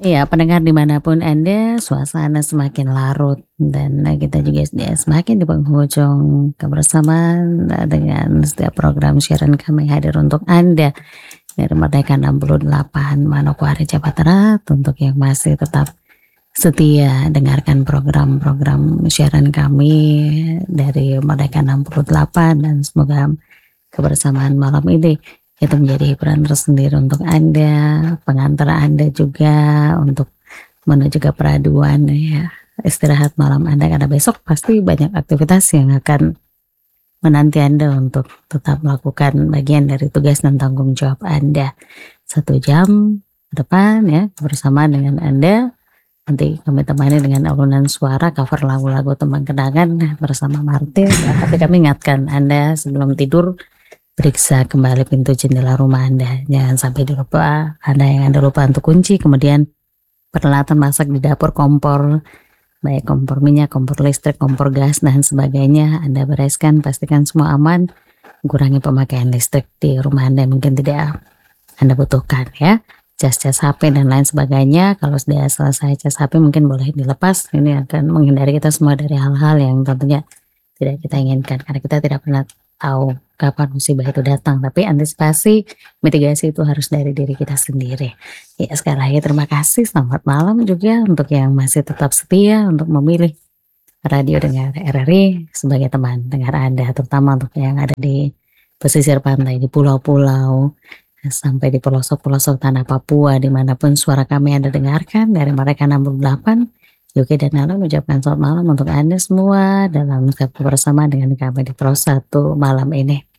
Iya, pendengar dimanapun Anda, suasana semakin larut dan kita juga semakin di penghujung kebersamaan dengan setiap program siaran kami hadir untuk Anda dari Merdeka 68 Manokwari Jawa Barat untuk yang masih tetap setia dengarkan program-program siaran kami dari Merdeka 68 dan semoga kebersamaan malam ini itu menjadi hiburan tersendiri untuk Anda, pengantar Anda juga untuk menuju ke peraduan ya, istirahat malam Anda karena besok pasti banyak aktivitas yang akan menanti Anda untuk tetap melakukan bagian dari tugas dan tanggung jawab Anda. 1 jam ke depan ya bersama dengan Anda, nanti kami temani dengan alunan suara cover lagu-lagu tembang kenangan bersama Martin ya, tapi kami ingatkan Anda sebelum tidur periksa kembali pintu jendela rumah Anda, jangan sampai lupa, ada yang Anda lupa untuk kunci, kemudian peralatan masak di dapur, kompor, baik kompor minyak, kompor listrik, kompor gas dan sebagainya Anda bereskan, pastikan semua aman, kurangi pemakaian listrik di rumah Anda yang mungkin tidak Anda butuhkan ya. Cas-cas HP dan lain sebagainya, kalau sudah selesai cas HP mungkin boleh dilepas, ini akan menghindari kita semua dari hal-hal yang tentunya tidak kita inginkan karena kita tidak pernah tahu kapan musibah itu datang, tapi antisipasi, mitigasi itu harus dari diri kita sendiri. Ya, sekali lagi terima kasih, selamat malam juga untuk yang masih tetap setia untuk memilih radio dengar RRI sebagai teman dengar Anda, terutama untuk yang ada di pesisir pantai, di pulau-pulau, sampai di pelosok-pelosok tanah Papua, dimanapun suara kami Anda dengarkan dari mereka 68. Yogi dan Nala mengucapkan selamat malam untuk Anda semua dalam kebersamaan dengan kami di Pro 1 malam ini.